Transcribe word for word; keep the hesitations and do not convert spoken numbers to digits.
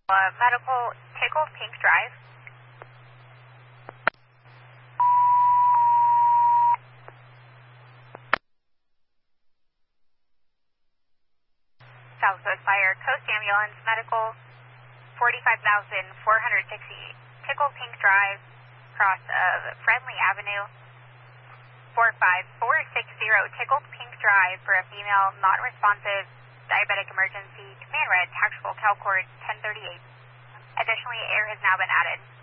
Uh, medical, Tickled Pink Drive. Southwest Fire, Coast Ambulance, Medical, forty-five thousand four hundred sixty, Tickled Pink Drive, cross of Friendly Avenue, four five four six zero, Tickled Pink Drive for a female, non-responsive, diabetic emergency, command red, tactical cal cord ten thirty-eight. Additionally, air has now been added.